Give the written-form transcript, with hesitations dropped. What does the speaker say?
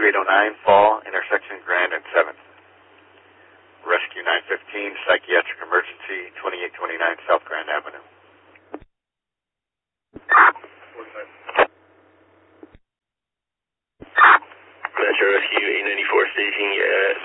3809 Fall, intersection Grand and 7th. Rescue 915, psychiatric emergency, 2829 South Grand Avenue. Metro Rescue 894 staging